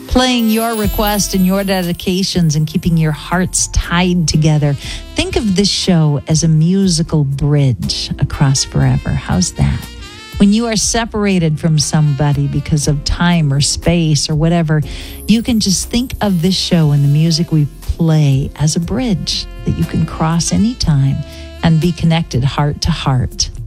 playing your request and your dedications and keeping your hearts tied together. Think of this show as a musical bridge across forever. How's that? When you are separated from somebody because of time or space or whatever, you can just think of this show and the music we play as a bridge that you can cross anytime and be connected heart to heart.